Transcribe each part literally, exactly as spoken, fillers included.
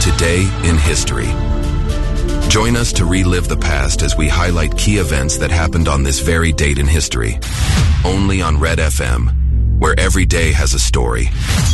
Today in History. Join us to relive the past as we highlight key events that happened on this very date in history. Only on Red F M, where every day has a story.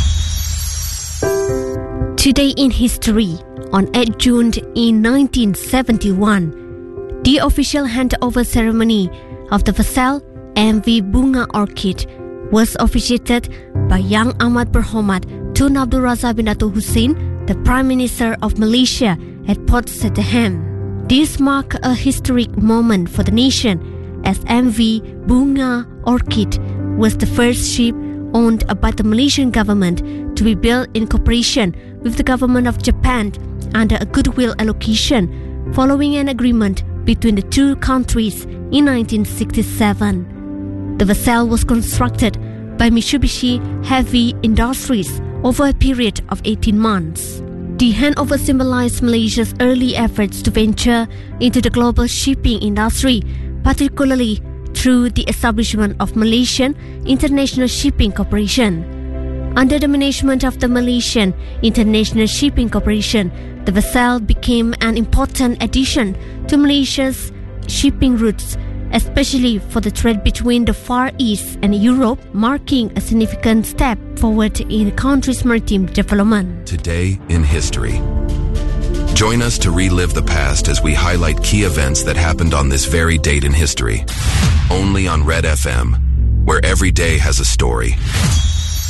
Today in History, on eighth June in nineteen seventy-one, the official handover ceremony of the vessel M V Bunga Orchid was officiated by young Ahmad Berhormat Tun Abdul Raza bin Dato' Hussein, the Prime Minister of Malaysia, at Port Sydenham. This marked a historic moment for the nation, as M V Bunga Orchid was the first ship owned by the Malaysian government to be built in cooperation with the government of Japan under a goodwill allocation following an agreement between the two countries in nineteen sixty-seven. The vessel was constructed by Mitsubishi Heavy Industries over a period of eighteen months. The handover symbolized Malaysia's early efforts to venture into the global shipping industry, particularly through the establishment of Malaysian International Shipping Corporation. Under the management of the Malaysian International Shipping Corporation, the vessel became an important addition to Malaysia's shipping routes, especially for the trade between the Far East and Europe, marking a significant step forward in the country's maritime development. Today in History. Join us to relive the past as we highlight key events that happened on this very date in history. Only on Red F M, where every day has a story.